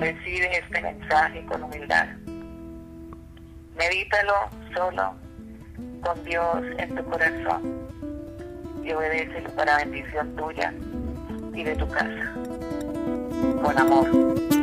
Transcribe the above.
recibe este mensaje con humildad. Medítalo solo, con Dios en tu corazón, y obedécelo para bendición tuya y de tu casa. Con amor.